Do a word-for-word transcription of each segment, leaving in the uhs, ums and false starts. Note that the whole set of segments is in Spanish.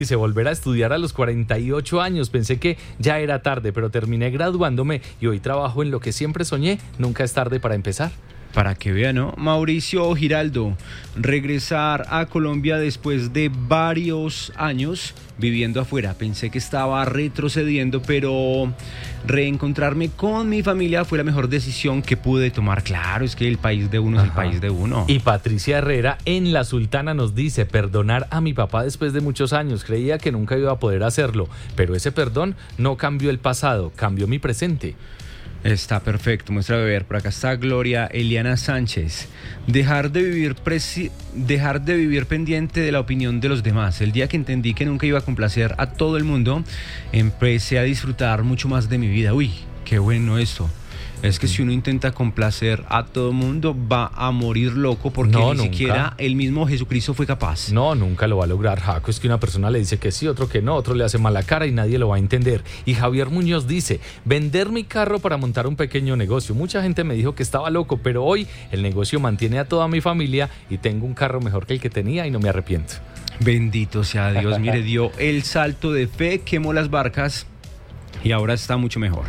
Quise volver a estudiar a los cuarenta y ocho años, pensé que ya era tarde, pero terminé graduándome y hoy trabajo en lo que siempre soñé, nunca es tarde para empezar. Para que vean, ¿no? Mauricio Giraldo, regresar a Colombia después de varios años viviendo afuera. Pensé que estaba retrocediendo, pero reencontrarme con mi familia fue la mejor decisión que pude tomar. Claro, es que el país de uno Ajá. es el país de uno. Y Patricia Herrera en La Sultana nos dice, perdonar a mi papá después de muchos años. Creía que nunca iba a poder hacerlo, pero ese perdón no cambió el pasado, cambió mi presente. Está perfecto, muestra de ver. Por acá está Gloria Eliana Sánchez. Dejar de vivir presi- dejar de vivir pendiente de la opinión de los demás. El día que entendí que nunca iba a complacer a todo el mundo, empecé a disfrutar mucho más de mi vida. Uy, qué bueno esto. Es que si uno intenta complacer a todo el mundo, va a morir loco porque no, ni nunca. siquiera el mismo Jesucristo fue capaz. No, nunca lo va a lograr, Jaco. Es que una persona le dice que sí, otro que no, otro le hace mala cara y nadie lo va a entender. Y Javier Muñoz dice, vender mi carro para montar un pequeño negocio. Mucha gente me dijo que estaba loco, pero hoy el negocio mantiene a toda mi familia y tengo un carro mejor que el que tenía y no me arrepiento. Bendito sea Dios. Mire, dio el salto de fe, quemó las barcas y ahora está mucho mejor.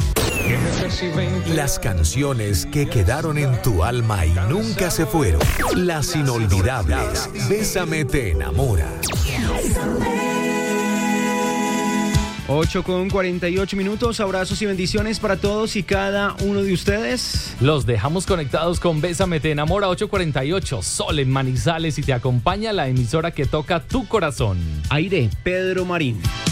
Las canciones que quedaron en tu alma y nunca se fueron. Las inolvidables. Bésame te enamora. ocho con cuarenta y ocho minutos, abrazos y bendiciones para todos y cada uno de ustedes. Los dejamos conectados con Bésame te enamora, ocho cuarenta y ocho, Sol en Manizales y te acompaña la emisora que toca tu corazón. Aire, Pedro Marín.